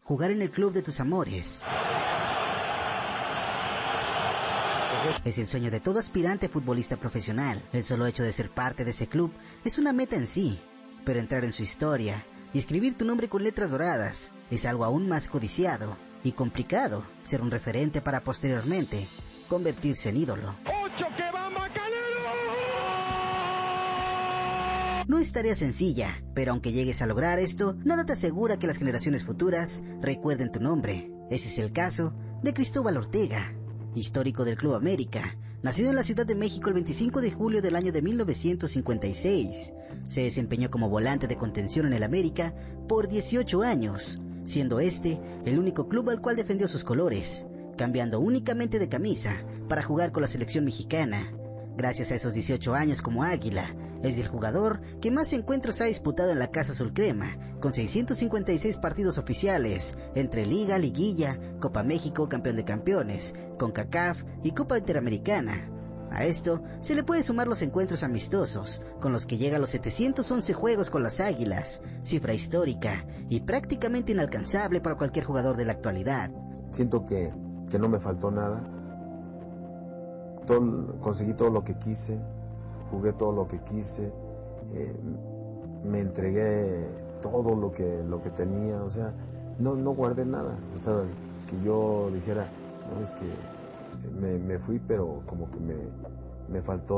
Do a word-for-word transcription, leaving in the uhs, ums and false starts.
jugar en el club de tus amores. Es el sueño de todo aspirante futbolista profesional. El solo hecho de ser parte de ese club es una meta en sí, pero entrar en su historia y escribir tu nombre con letras doradas es algo aún más codiciado y complicado. Ser un referente para posteriormente convertirse en ídolo. ¡Ocho que va Macanero! No es tarea sencilla, pero aunque llegues a lograr esto, nada te asegura que las generaciones futuras recuerden tu nombre. Ese es el caso de Cristóbal Ortega, histórico del Club América. Nacido en la Ciudad de México el veinticinco de julio del año de mil novecientos cincuenta y seis, se desempeñó como volante de contención en el América por dieciocho años, siendo este el único club al cual defendió sus colores, cambiando únicamente de camisa para jugar con la selección mexicana. Gracias a esos dieciocho años como Águila, es el jugador que más encuentros ha disputado en la Casa Azulcrema, con seiscientos cincuenta y seis partidos oficiales, entre Liga, Liguilla, Copa México, Campeón de Campeones, CONCACAF y Copa Interamericana. A esto se le puede sumar los encuentros amistosos, con los que llega a los setecientos once juegos con las Águilas, cifra histórica y prácticamente inalcanzable para cualquier jugador de la actualidad. Siento que, que no me faltó nada. Todo, conseguí todo lo que quise, jugué todo lo que quise, eh, me entregué todo lo que lo que tenía, o sea, no no guardé nada, o sea, que yo dijera, no, es que me, me fui, pero como que me, me faltó